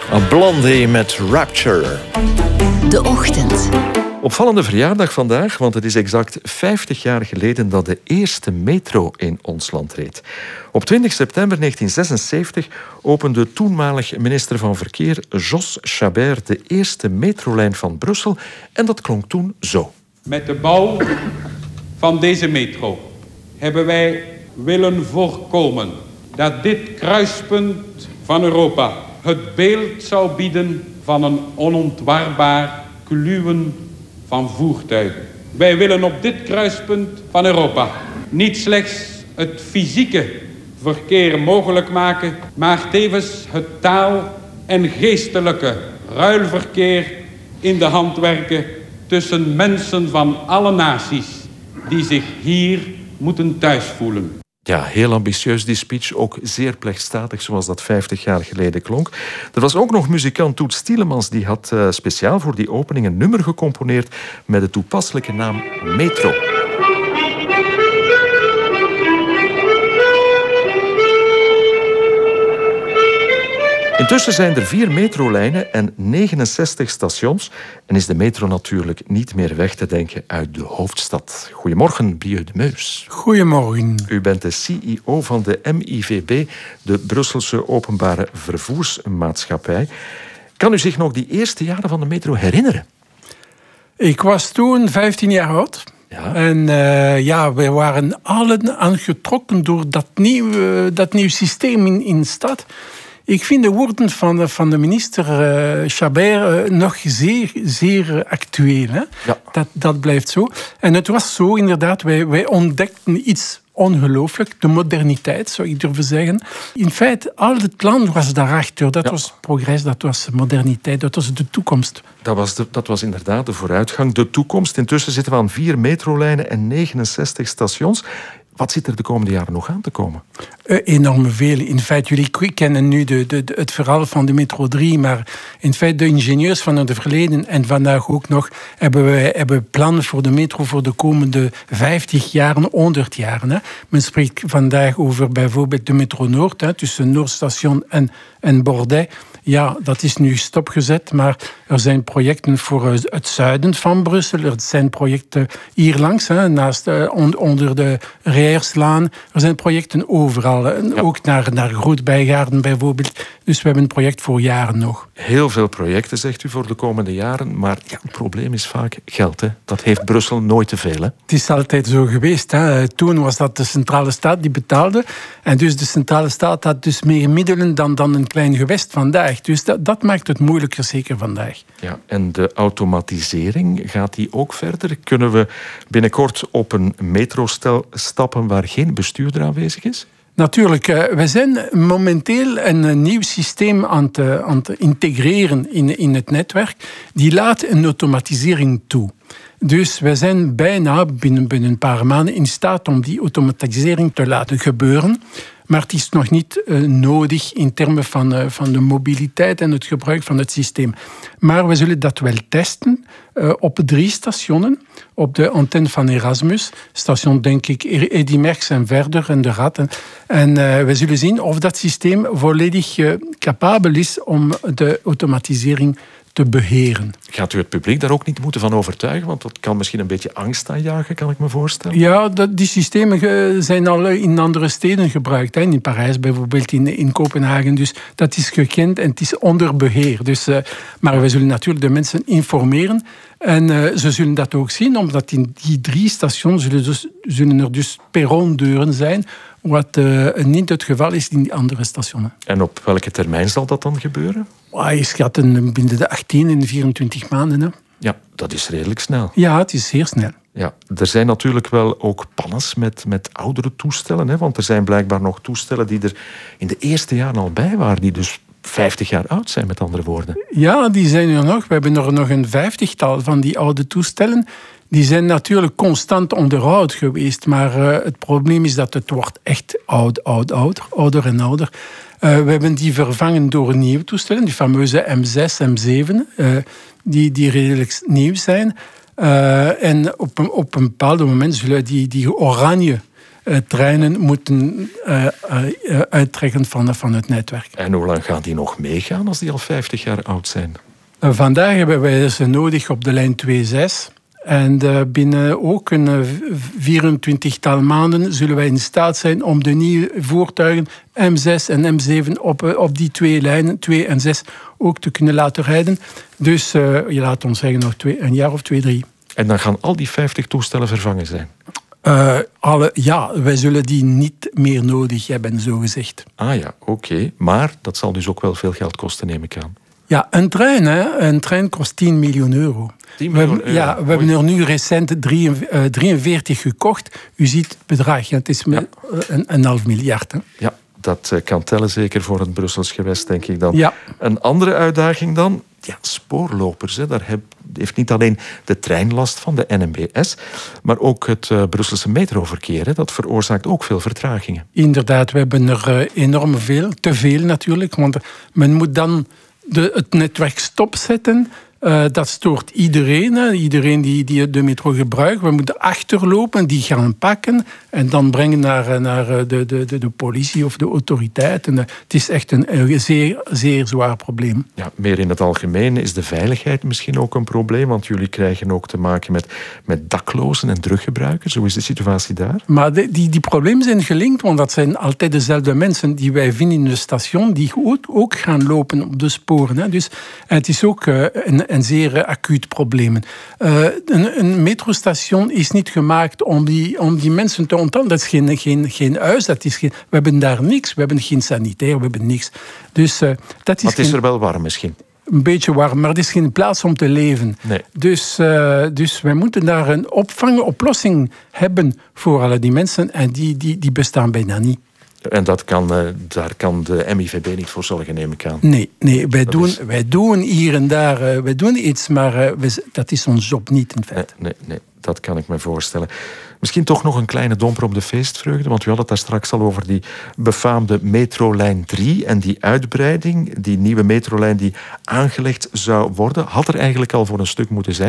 Blondie met Rapture. De Ochtend. Opvallende verjaardag vandaag, want het is exact 50 jaar geleden dat de eerste metro in ons land reed. Op 20 september 1976 opende toenmalig minister van Verkeer Jos Chabert de eerste metrolijn van Brussel en dat klonk toen zo. Met de bouw van deze metro hebben wij willen voorkomen dat dit kruispunt van Europa het beeld zou bieden van een onontwarbaar kluwen van voertuigen. Wij willen op dit kruispunt van Europa niet slechts het fysieke verkeer mogelijk maken, maar tevens het taal- en geestelijke ruilverkeer in de hand werken tussen mensen van alle naties die zich hier moeten thuis voelen. Ja, heel ambitieus die speech, ook zeer plechtstatig zoals dat 50 jaar geleden klonk. Er was ook nog muzikant Toet Tielemans, die had speciaal voor die opening een nummer gecomponeerd met de toepasselijke naam Metro. Intussen zijn er 4 metrolijnen en 69 stations en is de metro natuurlijk niet meer weg te denken uit de hoofdstad. Goedemorgen, Brieux de Meus. Goedemorgen. U bent de CEO van de MIVB, de Brusselse Openbare Vervoersmaatschappij. Kan u zich nog die eerste jaren van de metro herinneren? Ik was toen 15 jaar oud. Ja. En we waren allen aangetrokken door dat nieuw systeem in de stad. Ik vind de woorden van de minister Chabert nog zeer actueel. Hè? Ja. Dat blijft zo. En het was zo inderdaad, wij ontdekten iets ongelooflijk, de moderniteit, zou ik durven zeggen. In feite, al het plan was daarachter. Dat was progress, dat was moderniteit, dat was de toekomst. Dat was inderdaad de vooruitgang, de toekomst. Intussen zitten we aan 4 metrolijnen en 69 stations. Wat zit er de komende jaren nog aan te komen? Enorm veel. In feite, jullie kennen nu het verhaal van de metro 3, maar in feite de ingenieurs van het verleden en vandaag ook nog hebben plannen voor de metro voor de komende 50 jaren, 100 jaren. Hè. Men spreekt vandaag over bijvoorbeeld de metro Noord, hè, tussen Noordstation en Bordij. Ja, dat is nu stopgezet, maar er zijn projecten voor het zuiden van Brussel. Er zijn projecten hier langs, onder de Rijerslaan. Er zijn projecten overal, ook naar Groot-Bijgaarden bijvoorbeeld. Dus we hebben een project voor jaren nog. Heel veel projecten, zegt u, voor de komende jaren. Maar het probleem is vaak geld. Hè? Dat heeft Brussel nooit te veel. Hè? Het is altijd zo geweest. Hè. Toen was dat de centrale staat die betaalde. En dus de centrale staat had dus meer middelen dan een klein gewest vandaag. Dus dat maakt het moeilijker, zeker vandaag. Ja, en de automatisering, gaat die ook verder? Kunnen we binnenkort op een metrostel stappen waar geen bestuurder aanwezig is? Natuurlijk, we zijn momenteel een nieuw systeem aan te integreren in het netwerk. Die laat een automatisering toe. Dus wij zijn bijna binnen een paar maanden in staat om die automatisering te laten gebeuren. Maar het is nog niet nodig in termen van de mobiliteit en het gebruik van het systeem. Maar we zullen dat wel testen op 3 stationen. Op de antenne van Erasmus, station denk ik Eddy Merckx en verder en de Ratten. En we zullen zien of dat systeem volledig capabel is om de automatisering te beheren. Gaat u het publiek daar ook niet moeten van overtuigen? Want dat kan misschien een beetje angst aanjagen, kan ik me voorstellen. Ja, die systemen zijn al in andere steden gebruikt. Hè. In Parijs bijvoorbeeld, in Kopenhagen. Dus dat is gekend en het is onder beheer. Dus, maar we zullen natuurlijk de mensen informeren. En ze zullen dat ook zien, omdat in die 3 stations zullen er dus perrondeuren zijn, wat niet het geval is in die andere stations. En op welke termijn zal dat dan gebeuren? Je schat binnen de 18 en 24 maanden. Hè. Ja, dat is redelijk snel. Ja, het is zeer snel. Ja, er zijn natuurlijk wel ook pannes met oudere toestellen. Hè? Want er zijn blijkbaar nog toestellen die er in de eerste jaren al bij waren, die dus 50 jaar oud zijn, met andere woorden. Ja, die zijn er nog. We hebben er nog een 50-tal van die oude toestellen. Die zijn natuurlijk constant onderhoud geweest. Maar het probleem is dat het wordt echt ouder en ouder. We hebben die vervangen door nieuwe toestellen, die fameuze M6, M7, die redelijk nieuw zijn. En op een bepaald moment zullen die oranje treinen moeten uittrekken van het netwerk. En hoe lang gaan die nog meegaan als die al 50 jaar oud zijn? Vandaag hebben wij ze nodig op de lijn 2.6. En binnen ook een 24-tal maanden zullen wij in staat zijn om de nieuwe voertuigen M6 en M7 op die twee lijnen, 2 en 6, ook te kunnen laten rijden. Dus je laat ons zeggen nog een jaar of 2, 3. En dan gaan al die 50 toestellen vervangen zijn? Wij zullen die niet meer nodig hebben, zogezegd. Ah ja, oké. Maar dat zal dus ook wel veel geld kosten, neem ik aan. Ja, een trein kost 10 miljoen euro. 10 miljoen euro? Ja, we hebben er nu recent 43 gekocht. U ziet het bedrag, het is een half miljard. Hè? Ja, dat kan tellen zeker voor het Brussels gewest, denk ik dan. Ja. Een andere uitdaging dan? Ja, spoorlopers. Hè. Daar heeft niet alleen de trein last van, de NMBS, maar ook het Brusselse metroverkeer. Hè. Dat veroorzaakt ook veel vertragingen. Inderdaad, we hebben er enorm veel. Te veel natuurlijk, want men moet dan het netwerk stopzetten. Dat stoort iedereen. Hè. Iedereen die de metro gebruikt. We moeten achterlopen, die gaan pakken en dan brengen naar de politie of de autoriteiten. Het is echt een zeer, zeer zwaar probleem. Ja, meer in het algemeen is de veiligheid misschien ook een probleem, want jullie krijgen ook te maken met daklozen en druggebruikers. Hoe is de situatie daar? Maar die problemen zijn gelinkt, want dat zijn altijd dezelfde mensen die wij vinden in de station, die ook gaan lopen op de sporen. Hè. Dus het is ook een zeer acuut probleem. Een metrostation is niet gemaakt om die mensen te onthouden. Dat is geen huis, we hebben daar niks. We hebben geen sanitair, we hebben niks. Dus, dat is maar het is er wel warm misschien? Een beetje warm, maar het is geen plaats om te leven. Nee. Dus wij moeten daar een oplossing hebben voor alle die mensen en die bestaan bijna niet. En daar kan de MIVB niet voor zorgen, neem ik aan. Nee, wij doen hier en daar wij doen iets, maar dat is ons job niet in feite. Nee, dat kan ik me voorstellen. Misschien toch nog een kleine domper op de feestvreugde, want u had het daar straks al over die befaamde metrolijn 3 en die uitbreiding, die nieuwe metrolijn die aangelegd zou worden, had er eigenlijk al voor een stuk moeten zijn.